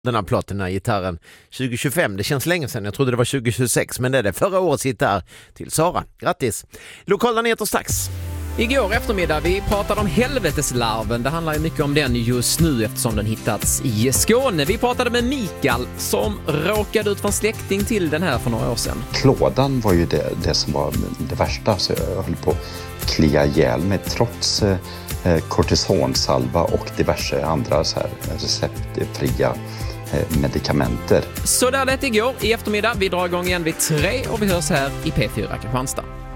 Den här platina-gitarren 2025. Det känns länge sedan. Jag trodde det var 2026, men det är det. Förra årets gitarr till Sara. Grattis! Lokala nyheter strax. Igår eftermiddag vi pratade om helveteslarven. Det handlar ju mycket om den just nu eftersom den hittats i Skåne. Vi pratade med Mikael som råkade ut för en släkting till den här för några år sedan. Klådan var ju det som var det värsta, så jag höll på att klia ihjäl mig trots kortisonsalva och diverse andra så här receptfria medikamenter. Så där lät igår i eftermiddag. Vi drar igång igen vid 3 och vi hörs här i P4 Kristianstad.